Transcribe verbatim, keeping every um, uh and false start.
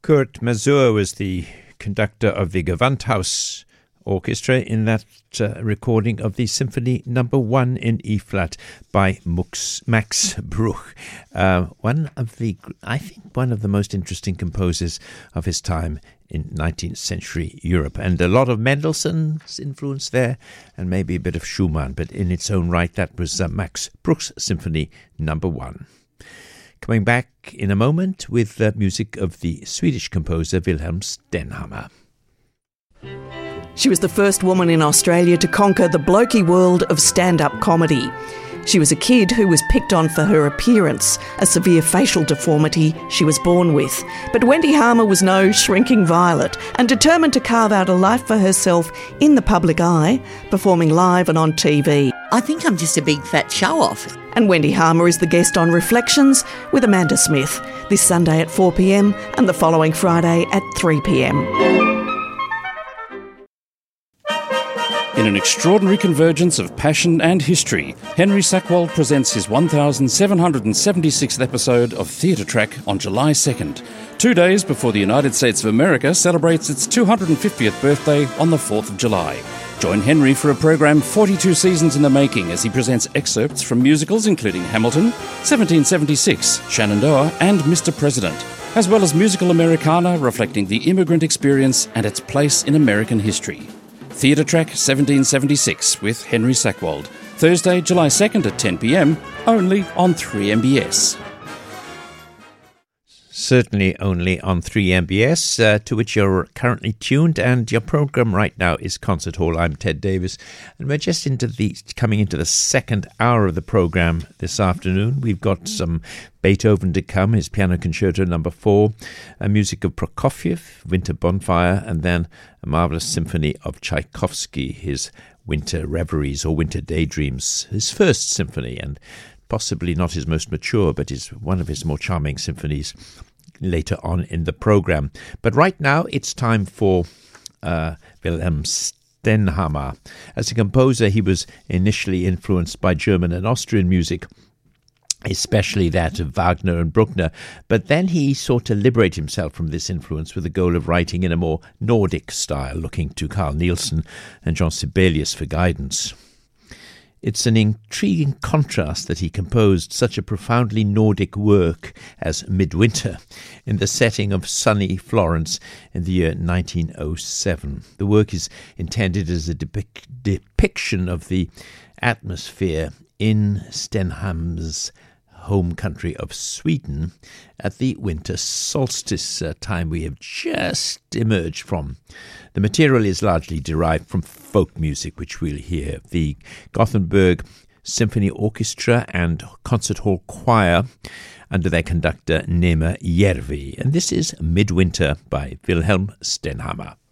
Kurt Masur was the conductor of the Gewandhaus Orchestra in that uh, recording of the Symphony Number One in E-flat by Mux, Max Bruch, uh, one of the, I think, one of the most interesting composers of his time in nineteenth century Europe, and a lot of Mendelssohn's influence there, and maybe a bit of Schumann, but in its own right, that was uh, Max Bruch's Symphony Number One. Coming back in a moment with the music of the Swedish composer Wilhelm Stenhammar. She was the first woman in Australia to conquer the blokey world of stand-up comedy. She was a kid who was picked on for her appearance, a severe facial deformity she was born with. But Wendy Harmer was no shrinking violet and determined to carve out a life for herself in the public eye, performing live and on T V. I think I'm just a big fat show-off. And Wendy Harmer is the guest on Reflections with Amanda Smith, this Sunday at four p.m. and the following Friday at three p.m. In an extraordinary convergence of passion and history, Henry Sackwald presents his one thousand seven hundred seventy-sixth episode of Theatre Track on July second, two days before the United States of America celebrates its two hundred fiftieth birthday on the fourth of July. Join Henry for a program forty-two seasons in the making as he presents excerpts from musicals including Hamilton, seventeen seventy-six, Shenandoah and Mister President, as well as musical Americana reflecting the immigrant experience and its place in American history. Theatre Track seventeen seventy-six with Henry Sackwald, Thursday, July second at ten p.m, only on three M B S. Certainly only on three M B S, uh, to which you're currently tuned, and your programme right now is Concert Hall. I'm Ted Davis, and we're just into the coming into the second hour of the programme this afternoon. We've got some Beethoven to come, his Piano Concerto Number Four, a music of Prokofiev, Winter Bonfire, and then a marvellous symphony of Tchaikovsky, his Winter Reveries or Winter Daydreams, his first symphony, and possibly not his most mature, but is one of his more charming symphonies later on in the programme. But right now, it's time for uh, Wilhelm Stenhammar. As a composer, he was initially influenced by German and Austrian music, especially that of Wagner and Bruckner, but then he sought to liberate himself from this influence with the goal of writing in a more Nordic style, looking to Carl Nielsen and Jean Sibelius for guidance. It's an intriguing contrast that he composed such a profoundly Nordic work as Midwinter in the setting of sunny Florence in the year nineteen oh seven. The work is intended as a depic- depiction of the atmosphere in Stenhammar's home country of Sweden at the winter solstice, uh, time we have just emerged from. The material is largely derived from folk music, which we'll hear. The Gothenburg Symphony Orchestra and Concert Hall Choir under their conductor Nema Järvi. And this is Midwinter by Wilhelm Stenhammar.